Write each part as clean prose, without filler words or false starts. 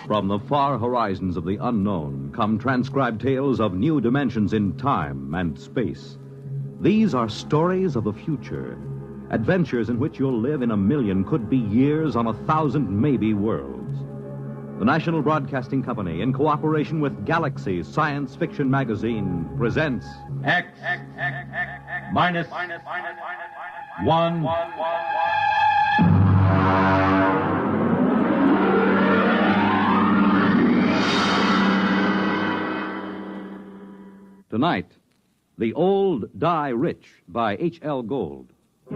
From the far horizons of the unknown come transcribed tales of new dimensions in time and space. These are stories of the future, adventures in which you'll live in a million, could be years, on 1,000 maybe worlds. The National Broadcasting Company, in cooperation with Galaxy Science Fiction Magazine, presents X minus 1. Tonight, The Old Die Rich by H.L. Gold.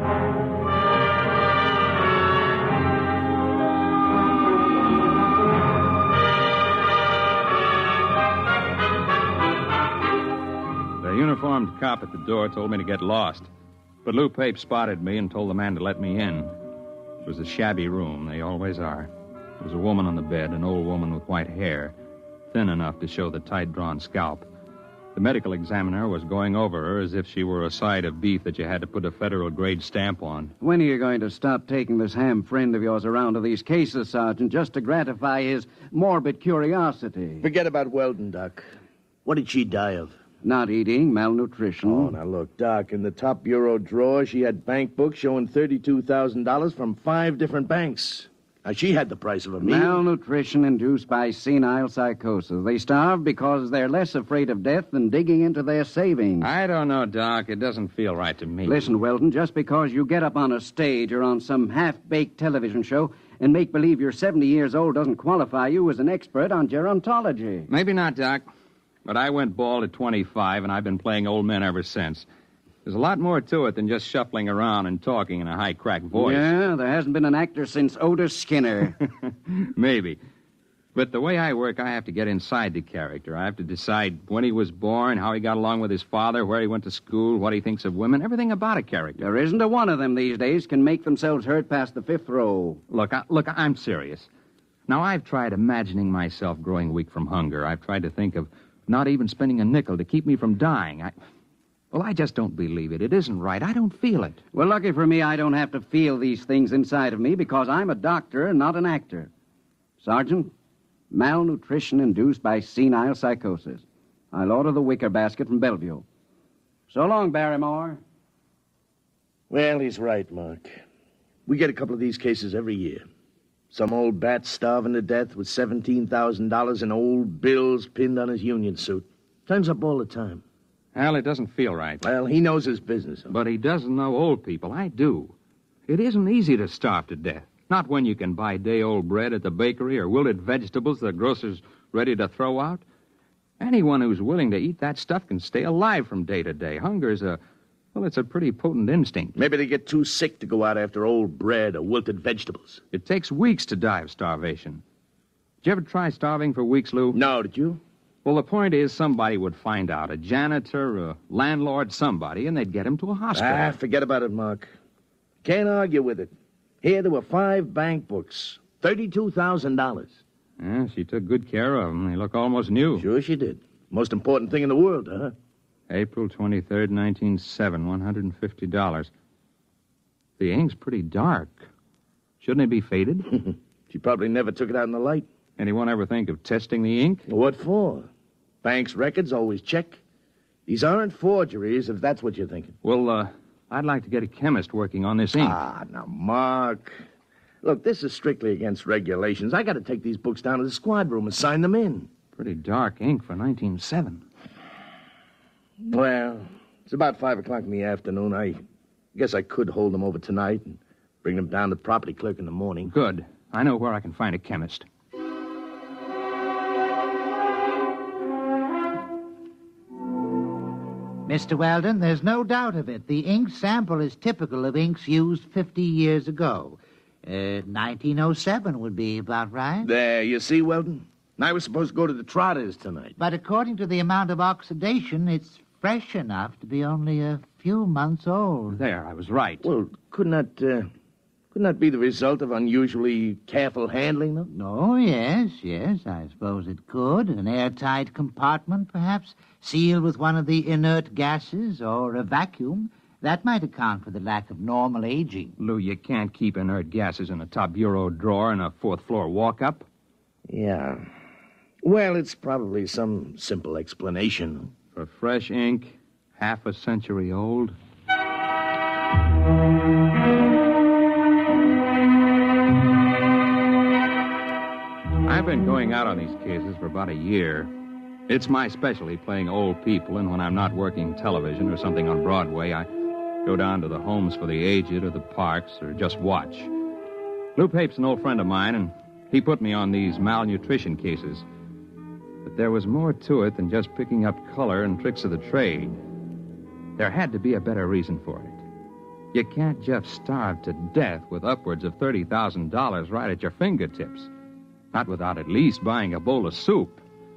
The uniformed cop at the door told me to get lost. But Lou Pape spotted me and told the man to let me in. It was a shabby room. They always are. There was a woman on the bed, an old woman with white hair, thin enough to show the tight-drawn scalp. The medical examiner was going over her as if she were a side of beef that you had to put a federal-grade stamp on. When are you going to stop taking this ham friend of yours around to these cases, Sergeant, just to gratify his morbid curiosity? Forget about Weldon, Doc. What did she die of? Not eating, malnutrition. Oh, now look, Doc, in the top bureau drawer, she had bank books showing $32,000 from 5 different banks. Now, she had the price of a meal. Malnutrition induced by senile psychosis. They starve because they're less afraid of death than digging into their savings. I don't know, Doc. It doesn't feel right to me. Listen, Weldon, just because you get up on a stage or on some half-baked television show and make believe you're 70 years old doesn't qualify you as an expert on gerontology. Maybe not, Doc. But I went bald at 25, and I've been playing old men ever since. There's a lot more to it than just shuffling around and talking in a high-cracked voice. Yeah, there hasn't been an actor since Otis Skinner. Maybe. But the way I work, I have to get inside the character. I have to decide when he was born, how he got along with his father, where he went to school, what he thinks of women, everything about a character. There isn't a one of them these days can make themselves heard past the 5th row. Look, I'm serious. Now, I've tried imagining myself growing weak from hunger. I've tried to think of not even spending a nickel to keep me from dying. I just don't believe it. It isn't right. I don't feel it. Well, lucky for me, I don't have to feel these things inside of me because I'm a doctor and not an actor. Sergeant, malnutrition induced by senile psychosis. I'll order the wicker basket from Bellevue. So long, Barrymore. Well, he's right, Mark. We get a couple of these cases every year. Some old bat starving to death with $17,000 in old bills pinned on his union suit. Turns up all the time. Al, it doesn't feel right. Well, he knows his business. But he doesn't know old people. I do. It isn't easy to starve to death. Not when you can buy day-old bread at the bakery or wilted vegetables the grocer's ready to throw out. Anyone who's willing to eat that stuff can stay alive from day to day. Hunger's it's a pretty potent instinct. Maybe they get too sick to go out after old bread or wilted vegetables. It takes weeks to die of starvation. Did you ever try starving for weeks, Lou? No, did you? Well, the point is somebody would find out. A janitor, a landlord, somebody, and they'd get him to a hospital. Forget about it, Mark. Can't argue with it. Here there were 5 bank books. $32,000. Yeah, she took good care of them. They look almost new. Sure she did. Most important thing in the world, huh? April 23rd, 1907, $150. The ink's pretty dark. Shouldn't it be faded? She probably never took it out in the light. Anyone ever think of testing the ink? What for? Bank's records always check. These aren't forgeries, if that's what you're thinking. Well, I'd like to get a chemist working on this ink. Now, Mark. Look, this is strictly against regulations. I got to take these books down to the squad room and sign them in. Pretty dark ink for 1907. Well, it's about 5 o'clock in the afternoon. I guess I could hold them over tonight and bring them down to the property clerk in the morning. Good. I know where I can find a chemist. Mr. Weldon, there's no doubt of it. The ink sample is typical of inks used 50 years ago. 1907 would be about right. There, you see, Weldon? I was supposed to go to the Trotters tonight. But according to the amount of oxidation, it's fresh enough to be only a few months old. There, I was right. Well, couldn't that be the result of unusually careful handling, though? Oh, yes, I suppose it could. An airtight compartment, perhaps, sealed with one of the inert gases or a vacuum. That might account for the lack of normal aging. Lou, you can't keep inert gases in a top bureau drawer in a 4th-floor walk-up. Yeah. Well, it's probably some simple explanation. For fresh ink, half a century old. I've been going out on these cases for about a year. It's my specialty, playing old people, and when I'm not working television or something on Broadway, I go down to the homes for the aged or the parks or just watch. Lou Pape's an old friend of mine, and he put me on these malnutrition cases. But there was more to it than just picking up color and tricks of the trade. There had to be a better reason for it. You can't just starve to death with upwards of $30,000 right at your fingertips. Not without at least buying a bowl of soup.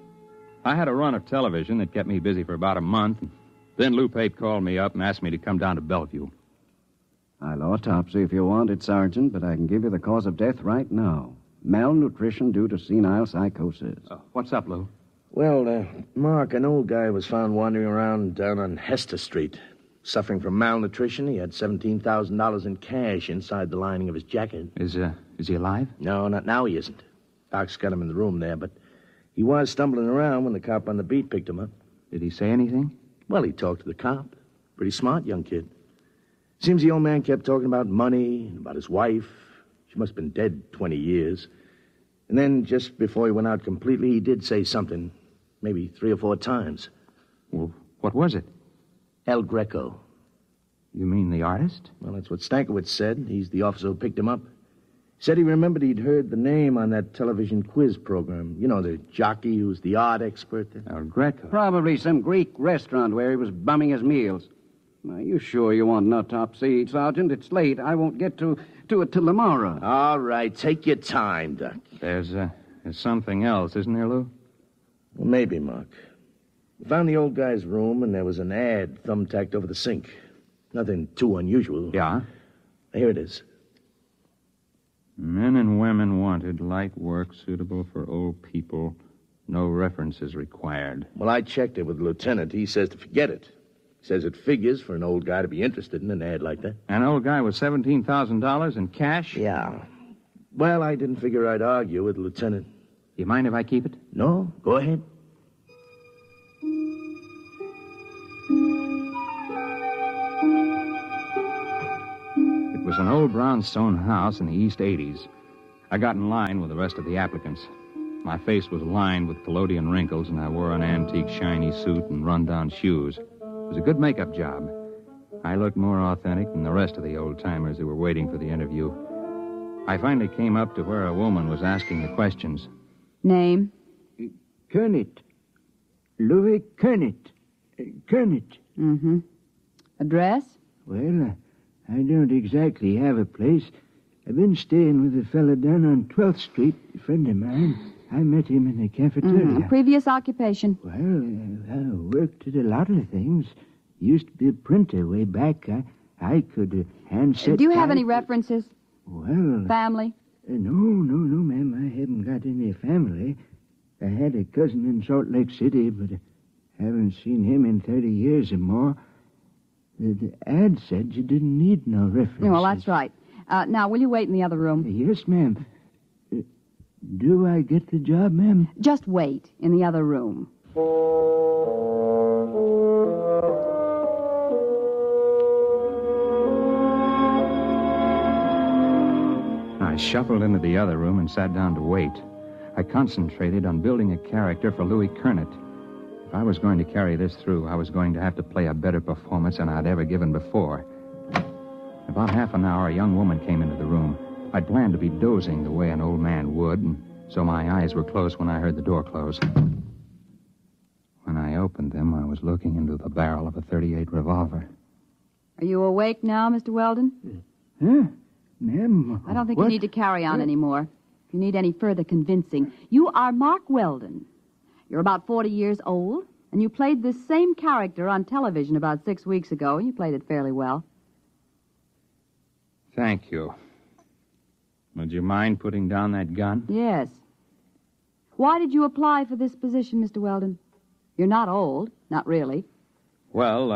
I had a run of television that kept me busy for about a month. Then Lou Pape called me up and asked me to come down to Bellevue. I'll autopsy if you want it, Sergeant, but I can give you the cause of death right now. Malnutrition due to senile psychosis. What's up, Lou? Well, Mark, an old guy was found wandering around down on Hester Street. Suffering from malnutrition, he had $17,000 in cash inside the lining of his jacket. Is he alive? No, not now he isn't. Doc's got him in the room there, but he was stumbling around when the cop on the beat picked him up. Did he say anything? Well, he talked to the cop. Pretty smart young kid. Seems the old man kept talking about money and about his wife. She must have been dead 20 years. And then, just before he went out completely, he did say something, maybe 3 or 4 times. Well, what was it? El Greco. You mean the artist? Well, that's what Stankiewicz said. He's the officer who picked him up. Said he remembered he'd heard the name on that television quiz program. You know, the jockey who's the art expert. El Greco. Probably some Greek restaurant where he was bumming his meals. Are you sure you want an autopsy, Sergeant? It's late. I won't get to it till tomorrow. All right, take your time, Doc. There's something else, isn't there, Lou? Well, maybe, Mark. We found the old guy's room, and there was an ad thumbtacked over the sink. Nothing too unusual. Yeah? Here it is. Men and women wanted, light work suitable for old people. No references required. Well, I checked it with the lieutenant. He says to forget it. He says it figures for an old guy to be interested in an ad like that. An old guy with $17,000 in cash? Yeah. Well, I didn't figure I'd argue with the lieutenant. You mind if I keep it? No, go ahead. It was an old brownstone house in the East 80s. I got in line with the rest of the applicants. My face was lined with collodion wrinkles, and I wore an antique shiny suit and run-down shoes. It was a good makeup job. I looked more authentic than the rest of the old-timers who were waiting for the interview. I finally came up to where a woman was asking the questions. Name? Kernet. Louis Kernet. Kernet. Mm-hmm. Address? Well, I don't exactly have a place. I've been staying with a fella down on 12th Street, a friend of mine. I met him in the cafeteria. Previous occupation? Well, I worked at a lot of things. Used to be a printer way back. I could handset... Do you have any references? Well... Family? No, ma'am. I haven't got any family. I had a cousin in Salt Lake City, but I haven't seen him in 30 years or more. The ad said you didn't need no references. Well, that's right. Now, will you wait in the other room? Yes, ma'am. Do I get the job, ma'am? Just wait in the other room. I shuffled into the other room and sat down to wait. I concentrated on building a character for Louis Kernet. If I was going to carry this through, I was going to have to play a better performance than I'd ever given before. About half an hour, a young woman came into the room. I'd planned to be dozing the way an old man would, and so my eyes were closed when I heard the door close. When I opened them, I was looking into the barrel of a .38 revolver. Are you awake now, Mr. Weldon? Huh? Ma'am? I don't think what? you need to carry on anymore. If you need any further convincing, you are Mark Weldon. You're about 40 years old, and you played this same character on television about 6 weeks ago. You played it fairly well. Thank you. Would you mind putting down that gun? Yes. Why did you apply for this position, Mr. Weldon? You're not old. Not really. Well,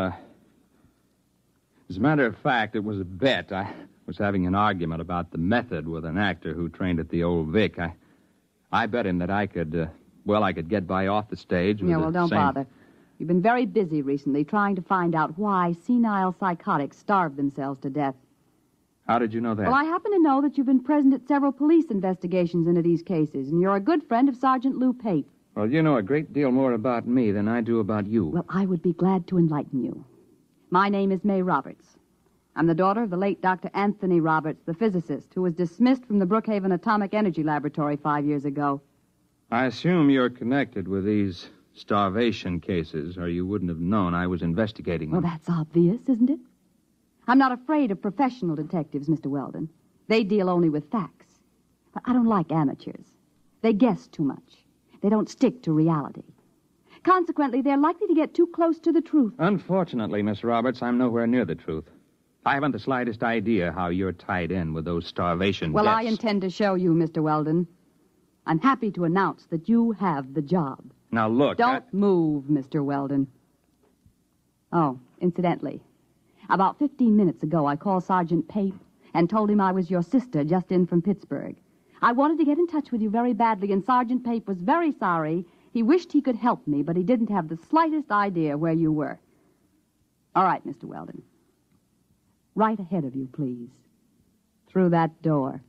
as a matter of fact, it was a bet. I was having an argument about the method with an actor who trained at the Old Vic. I I bet him that I could get by off the stage with Yeah, well, the don't same... bother. You've been very busy recently trying to find out why senile psychotics starve themselves to death. How did you know that? Well, I happen to know that you've been present at several police investigations into these cases, and you're a good friend of Sergeant Lou Pape. Well, you know a great deal more about me than I do about you. Well, I would be glad to enlighten you. My name is May Roberts. I'm the daughter of the late Dr. Anthony Roberts, the physicist, who was dismissed from the Brookhaven Atomic Energy Laboratory 5 years ago. I assume you're connected with these starvation cases, or you wouldn't have known I was investigating them. Well, that's obvious, isn't it? I'm not afraid of professional detectives, Mr. Weldon. They deal only with facts. But I don't like amateurs. They guess too much. They don't stick to reality. Consequently, they're likely to get too close to the truth. Unfortunately, Miss Roberts, I'm nowhere near the truth. I haven't the slightest idea how you're tied in with those starvation Well, deaths. I intend to show you, Mr. Weldon. I'm happy to announce that you have the job. Now, look, Don't move, Mr. Weldon. Oh, incidentally, about 15 minutes ago, I called Sergeant Pape and told him I was your sister just in from Pittsburgh. I wanted to get in touch with you very badly, and Sergeant Pape was very sorry. He wished he could help me, but he didn't have the slightest idea where you were. All right, Mr. Weldon. Right ahead of you, please. Through that door.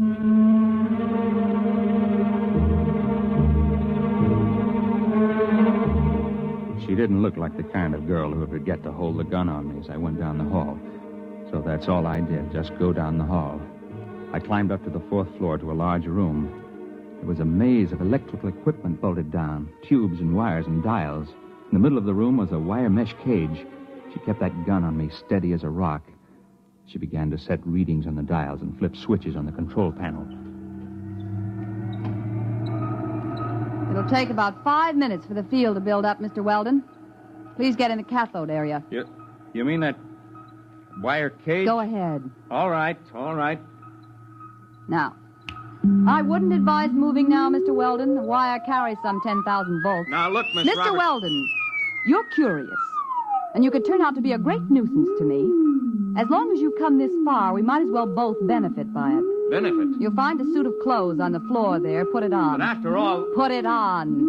She didn't look like the kind of girl who would forget to hold the gun on me as I went down the hall. So that's all I did, just go down the hall. I climbed up to the 4th floor to a large room. There was a maze of electrical equipment bolted down, tubes and wires and dials. In the middle of the room was a wire mesh cage. She kept that gun on me, steady as a rock. She began to set readings on the dials and flip switches on the control panel. It'll take about 5 minutes for the field to build up, Mr. Weldon. Please get in the cathode area. You mean that wire cage? Go ahead. All right. Now, I wouldn't advise moving now, Mr. Weldon. The wire carries some 10,000 volts. Now, look, Miss Mr. Roberts. Weldon, you're curious, and you could turn out to be a great nuisance to me. As long as you've come this far, we might as well both benefit by it. Benefit? You'll find a suit of clothes on the floor there. Put it on. But after all... Put it on.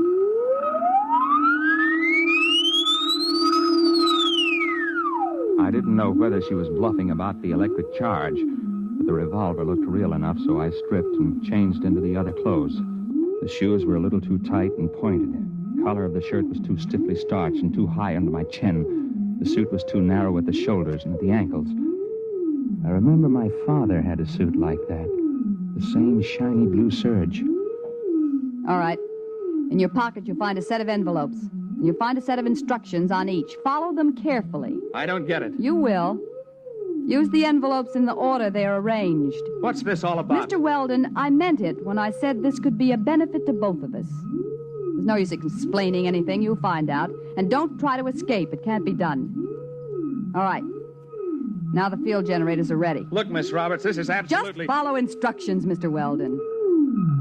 I didn't know whether she was bluffing about the electric charge, but the revolver looked real enough, so I stripped and changed into the other clothes. The shoes were a little too tight and pointed. The collar of the shirt was too stiffly starched and too high under my chin. The suit was too narrow at the shoulders and at the ankles. I remember my father had a suit like that. The same shiny blue serge. All right. In your pocket, you'll find a set of envelopes. And you'll find a set of instructions on each. Follow them carefully. I don't get it. You will. Use the envelopes in the order they're arranged. What's this all about? Mr. Weldon, I meant it when I said this could be a benefit to both of us. There's no use explaining anything. You'll find out. And don't try to escape. It can't be done. All right. Now the field generators are ready. Look, Miss Roberts, this is absolutely... Just follow instructions, Mr. Weldon.